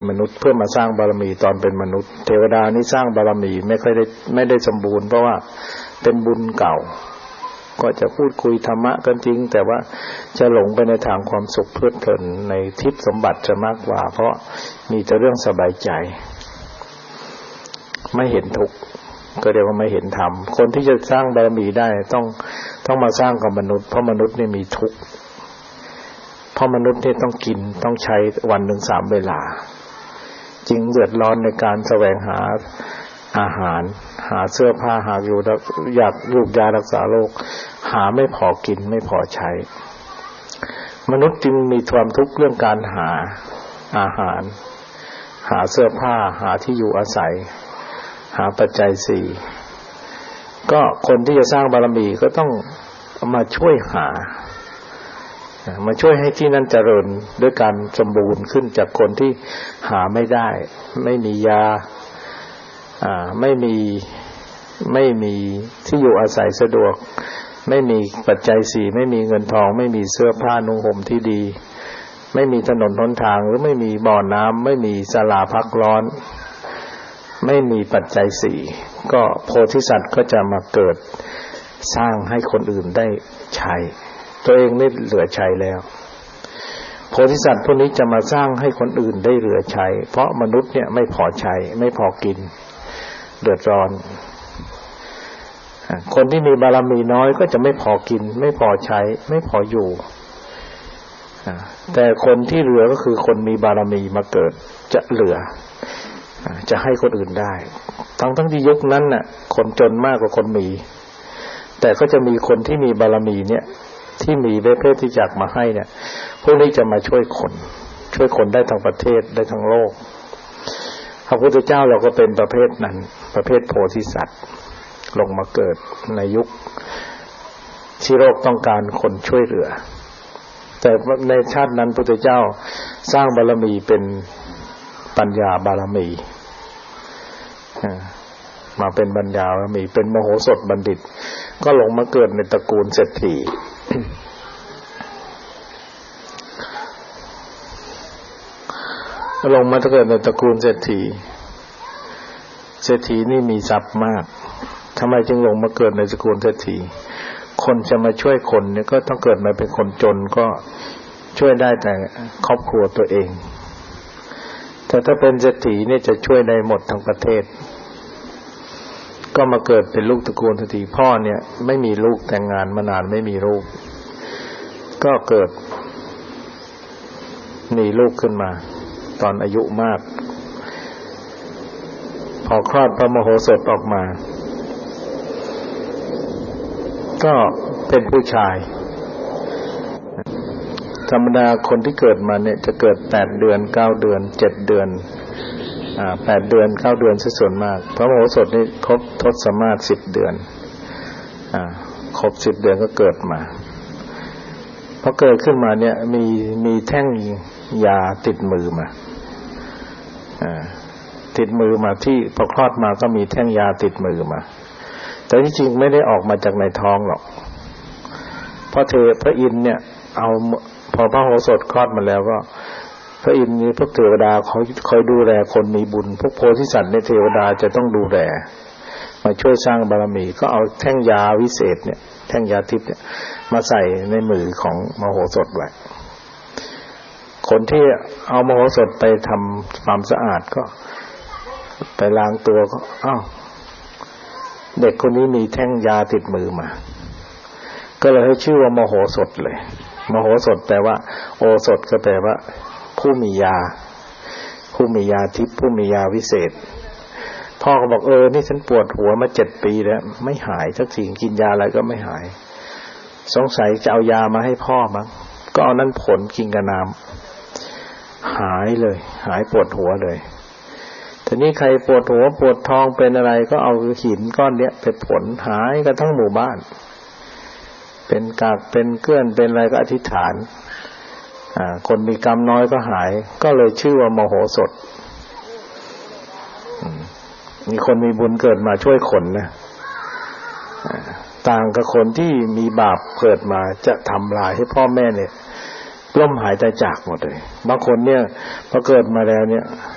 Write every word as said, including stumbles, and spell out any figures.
มนุษย์เพื่อมาสร้างบารมีตอนเป็นมนุษย์เทวดานี่สร้างบารมีไม่ค่อยได้ไม่ได้สมบูรณ์เพราะว่าเป็นบุญเก่าก็จะพูดคุยธรรมะกันจริงแต่ว่าจะหลงไปในทางความสุขเพลิดเพลินในทิพย์สมบัติจะมากกว่าเพราะมีแต่เรื่องสบายใจไม่เห็นทุกข์ก็เรียกว่าไม่เห็นธรรมคนที่จะสร้างบารมีได้ต้องต้องมาสร้างกับมนุษย์เพราะมนุษย์นี่มีทุกข์เพราะมนุษย์นี่ต้องกินต้องใช้วันหนึ่งสามเวลาจึงเดือดร้อนในการแสวงหาอาหารหาเสื้อผ้าหาอยู่อยากรูปยารักษาโรคหาไม่พอกินไม่พอใช้มนุษย์จึงมีความทุกข์เรื่องการหาอาหารหาเสื้อผ้าหาที่อยู่อาศัยหาปัจจัยสี่ก็คนที่จะสร้างบารมีก็ต้องมาช่วยหามาช่วยให้ที่นั่นเจริญด้วยการสมบูรณ์ขึ้นจากคนที่หาไม่ได้ไม่มียาอ่าไม่มีไม่มีที่อยู่อาศัยสะดวกไม่มีปัจจัยสี่ไม่มีเงินทองไม่มีเสื้อผ้านุ่งห่มที่ดีไม่มีถนนหนทางหรือไม่มีบ่อน้ำไม่มีศาลาพักร้อนไม่มีปัจจัยสี่ก็โพธิสัตว์ก็จะมาเกิดสร้างให้คนอื่นได้ใช้ตัวเองไม่เหลือใช้แล้วโพธิสัตว์พวกนี้จะมาสร้างให้คนอื่นได้เหลือใช้เพราะมนุษย์เนี่ยไม่พอใช้ไม่พอกินเดือดร้อนคนที่มีบารมีน้อยก็จะไม่พอกินไม่พอใช้ไม่พออยู่แต่คนที่เหลือก็คือคนมีบารมีมาเกิดจะเหลือจะให้คนอื่นได้ทั้งทั้งที่ยุคนั้นน่ะคนจนมากกว่าคนมีแต่ก็จะมีคนที่มีบารมีเนี่ยที่มีได้เพื่อที่อยากมาให้เนี่ยพวกนี้จะมาช่วยคนช่วยคนได้ทั้งประเทศได้ทั้งโลกพระพุทธเจ้าเราก็เป็นประเภทนั้นประเภทโพธิสัตว์ลงมาเกิดในยุคที่โลกต้องการคนช่วยเหลือแต่ในชาตินั้นพระพุทธเจ้าสร้างบารมีเป็นปัญญาบารมีมาเป็นปัญญาบารมีเป็นมโหสถบัณฑิตก็ลงมาเกิดในตระกูลเศรษฐีลงมาเกิดในตระกูลเศรษฐีเศรษฐีนี่มีทรัพย์มากทำไมจึงลงมาเกิดในตระกูลเศรษฐีคนจะมาช่วยคนเนี่ยก็ต้องเกิดมาเป็นคนจนก็ช่วยได้แต่ครอบครัวตัวเองแต่ถ้าเป็นเศรษฐีเนี่ยจะช่วยได้หมดทั้งประเทศก็มาเกิดเป็นลูกตระกูลเศรษฐีพ่อเนี่ยไม่มีลูกแต่งงานมานานไม่มีลูกก็เกิดมีลูกขึ้นมาตอนอายุมากพอคลอดพระมโหสถออกมาก็เป็นผู้ชายธรรมดาคนที่เกิดมาเนี่ยจะเกิดแปดเดือนเก้าเดือนเจ็ดเดือนอ่าแปดเดือนเก้าเดือนส่วนมากพระมโหสถนี่ครบทศมาศสิบเดือนอ่าครบสิบเดือนก็เกิดมาพอเกิดขึ้นมาเนี่ยมีมีแท่งยาติดมือมาอ่าติดมือมาที่พอคลอดมาก็มีแท่งยาติดมือมาแต่ที่จริงไม่ได้ออกมาจากในท้องหรอกเพราะเทพระอินทร์เนี่ยเอาพอพระโหสถคลอดมาแล้วก็พระอินทร์นี้พวกเทวดาเขาคอยดูแลคนมีบุญพวกโพธิสัตว์ในเทวดาจะต้องดูแลมาช่วยสร้างบารมีก็เอาแท่งยาวิเศษเนี่ยแท่งยาทิพย์เนี่ยมาใส่ในมือของมโหสถไว้คนที่เอามโหสถไปทำความสะอาดก็ไปล้างตัวก็อ้าวเด็กคนนี้มีแท่งยาติดมือมาก็เลยให้ชื่อว่ามโหสถเลยมโหสถแปลว่าโอสถก็แปลว่าผู้มียาผู้มียาทิพย์ผู้มียาวิเศษพ่อก็บอกเออนี่ฉันปวดหัวมาเจ็ดปีแล้วไม่หายสักทีกินยาอะไรก็ไม่หายสงสัยจะเอายามาให้พ่อมั้งก็เอานั้นผลกินกับน้ำหายเลยหายปวดหัวเลยทีนี้ใครปวดหัวปวดท้องเป็นอะไรก็เอาหินก้อนเนี้ยไปผลหายกันทั้งหมู่บ้านเป็นกากเป็นเกลื่อนเป็นอะไรก็อธิษฐานอ่าคนมีกรรมน้อยก็หายก็เลยชื่อว่ามโหสถมีคนมีบุญเกิดมาช่วยคนนะต่างกับคนที่มีบาปเกิดมาจะทำลายให้พ่อแม่เนี่ย ล้มหายใจจากหมดเลยบางคนเนี่ยพอเกิดมาแล้วเนี่ย